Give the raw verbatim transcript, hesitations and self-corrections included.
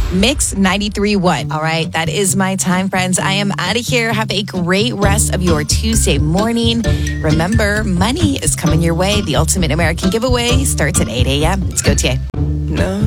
Mix ninety-three point one. All right, that is my time, friends. I am out of here. Have a great rest of your Tuesday morning. Remember, money is coming your way. The Ultimate American Giveaway starts at eight a.m. Let's go, T A. No.